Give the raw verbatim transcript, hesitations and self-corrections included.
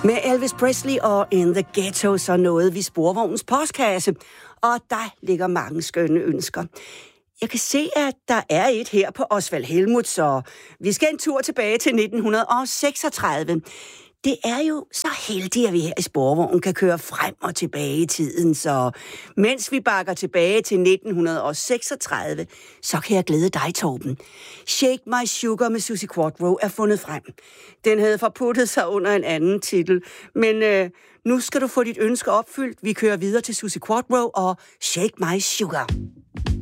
Med Elvis Presley og In the Ghetto, så nåede vi Sporvognens postkasse, og der ligger mange skønne ønsker. Jeg kan se, at der er et her på Osvald Helmuth, så vi skal en tur tilbage til nitten seksogtredive. Det er jo så heldigt, at vi her i Sporvognen kan køre frem og tilbage i tiden, så mens vi bakker tilbage til nitten seksogtredive, så kan jeg glæde dig, Torben. Shake My Sugar med Suzi Quatro er fundet frem. Den havde forputtet sig under en anden titel, men øh, nu skal du få dit ønske opfyldt. Vi kører videre til Suzi Quatro og Shake My Sugar.